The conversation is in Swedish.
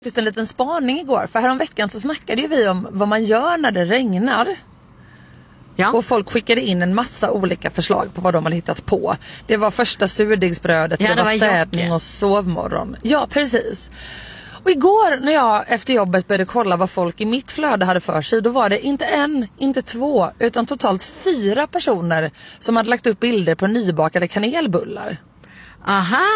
Just en liten spaning igår. För häromveckan så snackade ju vi om vad man gör när det regnar. Ja. Och folk skickade in en massa olika förslag på vad de hade hittat på. Det var första surdegsbrödet, det var städning och sovmorgon. Ja, precis. Och igår när jag efter jobbet började kolla vad folk i mitt flöde hade för sig, då var det inte en, inte två, utan totalt 4 personer som hade lagt upp bilder på nybakade kanelbullar. Aha!